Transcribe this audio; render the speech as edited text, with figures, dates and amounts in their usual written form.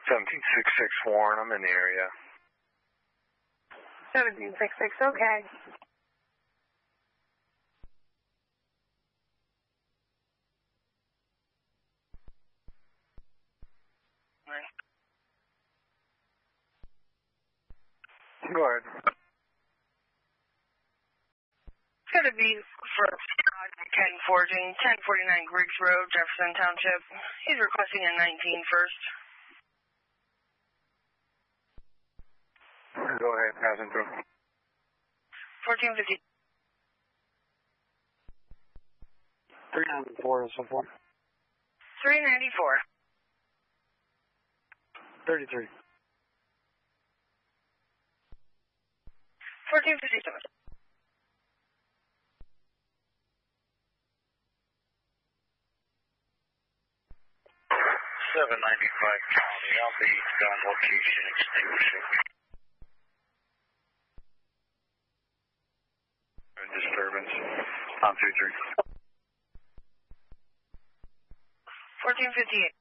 17666 Warren, I'm in the area. 1766, okay. Go ahead. It's going to be for 1049 Griggs Road, Jefferson Township. He's requesting a 19 first. Go ahead, passing through. 1450. 394 and so forth. 394. 33. 1457. 795 County, I'll be on location extinguishing. Disturbance on 23. 1458.